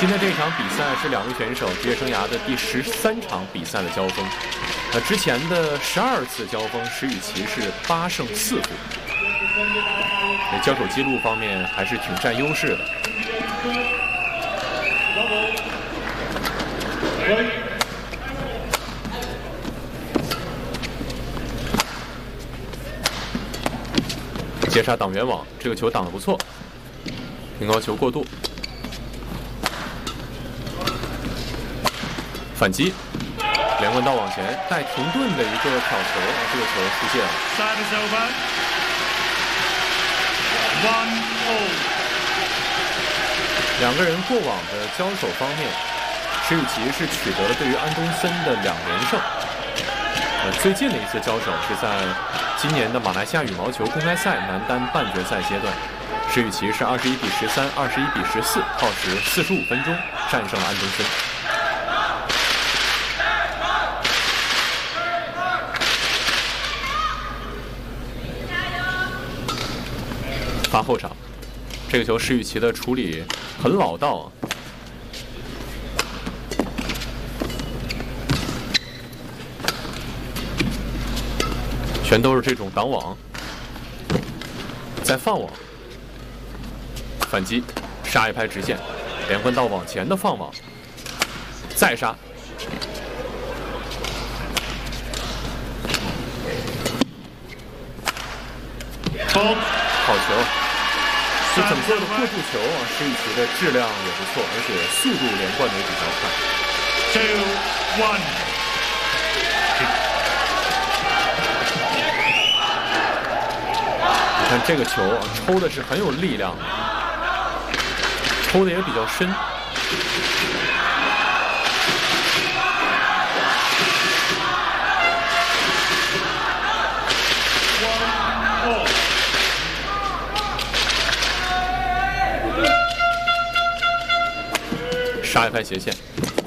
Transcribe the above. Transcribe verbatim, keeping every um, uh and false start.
今天这场比赛是两位选手职业生涯的第十三场比赛的交锋。呃，之前的十二次交锋，石宇奇是八胜四负。这交手记录方面还是挺占优势的。接杀挡圆网，这个球挡得不错，平高球过渡，反击，连棍到网前带停顿的一个挑球，这个球出界了。两个人过往的交手方面，石宇奇是取得了对于安东森的两连胜。呃，最近的一次交手是在今年的马来西亚羽毛球公开赛男单半决赛阶段，石宇奇是二十一比十三、二十一比十四，耗时四十五分钟战胜了安东森。发后场，这个球石宇奇的处理很老道啊。全都是这种挡网，再放网，反击，杀一拍直线，连棍到网前的放网，再杀，好球！这整个的过渡球啊，石宇奇的质量也不错，而且速度连贯的也比较快。Two one。你看这个球啊，抽的是很有力量的，抽的也比较深。杀一拍斜线。